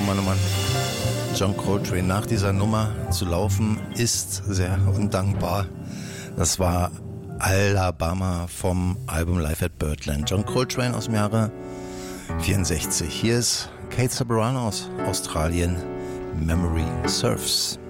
Mann, oh Mann. John Coltrane, nach dieser Nummer zu laufen, ist sehr undankbar. Das war Alabama vom Album Live at Birdland. John Coltrane aus dem Jahre 64. Hier ist Kate Ceberano aus Australien. Memory Surfs.